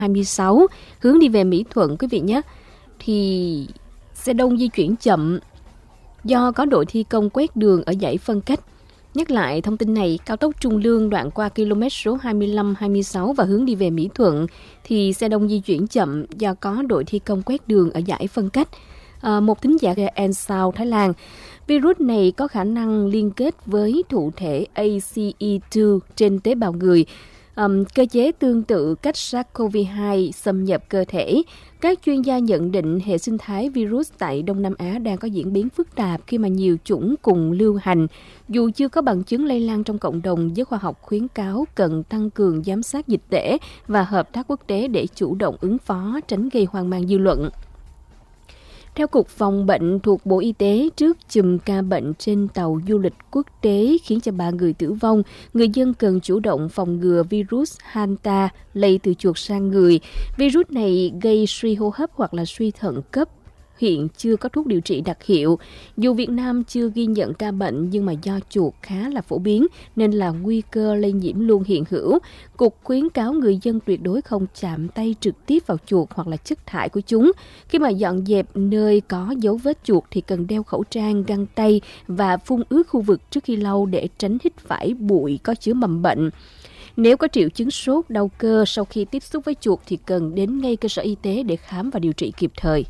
26 hướng đi về Mỹ Thuận quý vị nhé. Thì xe đông di chuyển chậm do có đội thi công quét đường ở dãy phân cách. Nhắc lại thông tin này, cao tốc Trung Lương đoạn qua km số 25-26 và hướng đi về Mỹ Thuận thì xe đông di chuyển chậm do có đội thi công quét đường ở dải phân cách. Một thính giả Ansao, Thái Lan. Virus này có khả năng liên kết với thụ thể ACE2 trên tế bào người. Cơ chế tương tự cách SARS-CoV-2 xâm nhập cơ thể. Các chuyên gia nhận định hệ sinh thái virus tại Đông Nam Á đang có diễn biến phức tạp khi mà nhiều chủng cùng lưu hành. Dù chưa có bằng chứng lây lan trong cộng đồng, giới khoa học khuyến cáo cần tăng cường giám sát dịch tễ và hợp tác quốc tế để chủ động ứng phó, tránh gây hoang mang dư luận. Theo Cục Phòng bệnh thuộc Bộ Y tế, trước chùm ca bệnh trên tàu du lịch quốc tế khiến cho 3 người tử vong, người dân cần chủ động phòng ngừa virus Hanta lây từ chuột sang người. Virus này gây suy hô hấp hoặc là suy thận cấp. Hiện chưa có thuốc điều trị đặc hiệu. Dù Việt Nam chưa ghi nhận ca bệnh nhưng mà do chuột khá là phổ biến nên là nguy cơ lây nhiễm luôn hiện hữu. Cục khuyến cáo người dân tuyệt đối không chạm tay trực tiếp vào chuột hoặc là chất thải của chúng. Khi mà dọn dẹp nơi có dấu vết chuột thì cần đeo khẩu trang, găng tay và phun ướt khu vực trước khi lau để tránh hít phải bụi có chứa mầm bệnh. Nếu có triệu chứng sốt, đau cơ sau khi tiếp xúc với chuột thì cần đến ngay cơ sở y tế để khám và điều trị kịp thời.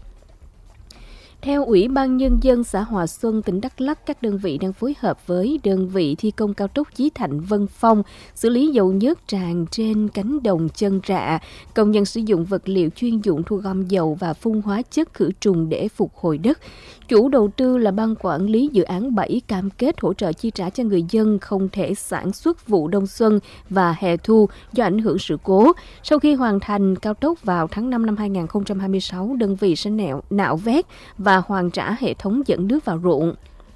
Theo Ủy ban Nhân dân xã Hòa Xuân, tỉnh Đắk Lắk, các đơn vị đang phối hợp với đơn vị thi công cao tốc Chí Thạnh - Vân Phong xử lý dầu nhớt tràn trên cánh đồng chân rạ. Công nhân sử dụng vật liệu chuyên dụng thu gom dầu và phun hóa chất khử trùng để phục hồi đất. Chủ đầu tư là Ban Quản lý Dự án 7 cam kết hỗ trợ chi trả cho người dân không thể sản xuất vụ đông xuân và hè thu do ảnh hưởng sự cố. Sau khi hoàn thành cao tốc vào tháng 5 năm 2026, đơn vị sẽ nạo vét và hoàn trả hệ thống dẫn nước vào ruộng.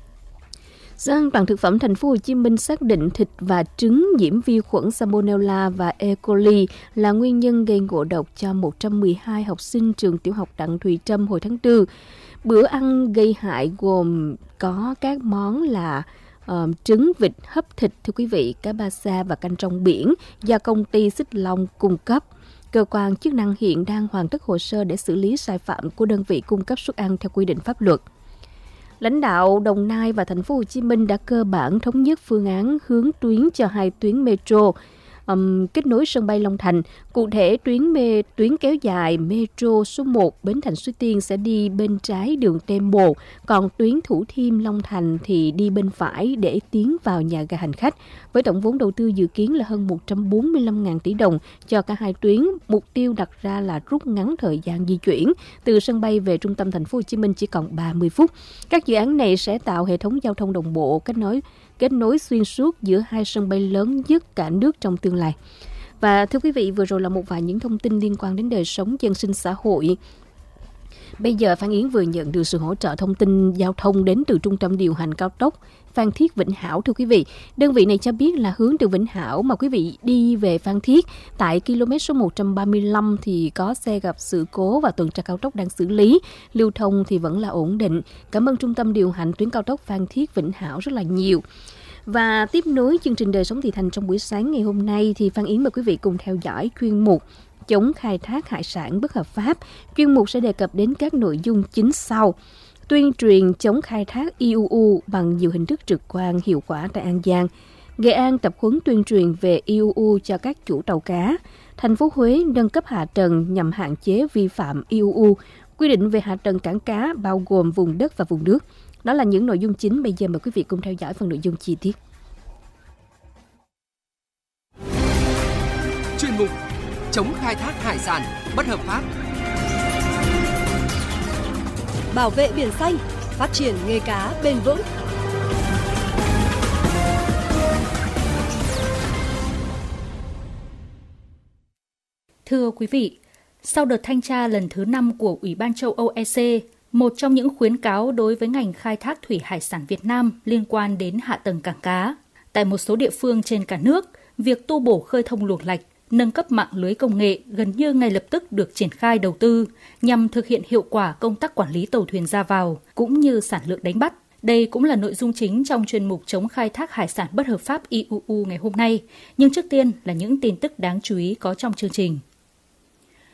Sở An toàn thực phẩm Thành phố Hồ Chí Minh xác định thịt và trứng nhiễm vi khuẩn Salmonella và E. coli là nguyên nhân gây ngộ độc cho 112 học sinh trường tiểu học Đặng Thùy Trâm hồi tháng 4. Bữa ăn gây hại gồm có các món là trứng, vịt, hấp thịt, thưa quý vị, cá ba sa và canh rong biển do công ty Xích Long cung cấp. Cơ quan chức năng hiện đang hoàn tất hồ sơ để xử lý sai phạm của đơn vị cung cấp suất ăn theo quy định pháp luật. Lãnh đạo Đồng Nai và Thành phố Hồ Chí Minh đã cơ bản thống nhất phương án hướng tuyến cho 2 tuyến metro kết nối sân bay Long Thành. Cụ thể, tuyến kéo dài metro số 1 Bến Thành Suối Tiên sẽ đi bên trái đường Temple, còn tuyến Thủ Thiêm Long Thành thì đi bên phải để tiến vào nhà ga hành khách. Với tổng vốn đầu tư dự kiến là hơn 145.000 tỷ đồng cho cả hai tuyến, mục tiêu đặt ra là rút ngắn thời gian di chuyển từ sân bay về trung tâm Thành phố Hồ Chí Minh chỉ còn 30 phút. Các dự án này sẽ tạo hệ thống giao thông đồng bộ, kết nối xuyên suốt giữa hai sân bay lớn nhất cả nước trong tương lai. Và thưa quý vị, vừa rồi là một vài những thông tin liên quan đến đời sống dân sinh xã hội. Bây giờ Phan Yến vừa nhận được sự hỗ trợ thông tin giao thông đến từ Trung tâm điều hành cao tốc Phan Thiết - Vĩnh Hảo. Thưa quý vị, đơn vị này cho biết là hướng từ Vĩnh Hảo mà quý vị đi về Phan Thiết tại km số 135 thì có xe gặp sự cố và tuần tra cao tốc đang xử lý. Lưu thông thì vẫn là ổn định. Cảm ơn Trung tâm điều hành tuyến cao tốc Phan Thiết - Vĩnh Hảo rất là nhiều. Và tiếp nối chương trình Đời sống thị thành trong buổi sáng ngày hôm nay thì Phan Yến mời quý vị cùng theo dõi chuyên mục chống khai thác hải sản bất hợp pháp. Chuyên mục sẽ đề cập đến các nội dung chính sau: tuyên truyền chống khai thác IUU bằng nhiều hình thức trực quan hiệu quả tại An Giang, Nghệ An tập huấn tuyên truyền về IUU cho các chủ tàu cá, thành phố Huế nâng cấp hạ tầng nhằm hạn chế vi phạm IUU, quy định về hạ tầng cảng cá bao gồm vùng đất và vùng nước. Đó là những nội dung chính. Bây giờ mời quý vị cùng theo dõi phần nội dung chi tiết. Chuyên mục chống khai thác hải sản bất hợp pháp, bảo vệ biển xanh, phát triển nghề cá bền vững. Thưa quý vị, sau đợt thanh tra lần thứ 5 của Ủy ban châu Âu EC, một trong những khuyến cáo đối với ngành khai thác thủy hải sản Việt Nam liên quan đến hạ tầng cảng cá. Tại một số địa phương trên cả nước, việc tu bổ khơi thông luồng lạch, nâng cấp mạng lưới công nghệ gần như ngay lập tức được triển khai đầu tư nhằm thực hiện hiệu quả công tác quản lý tàu thuyền ra vào cũng như sản lượng đánh bắt. Đây cũng là nội dung chính trong chuyên mục chống khai thác hải sản bất hợp pháp IUU ngày hôm nay. Nhưng trước tiên là những tin tức đáng chú ý có trong chương trình.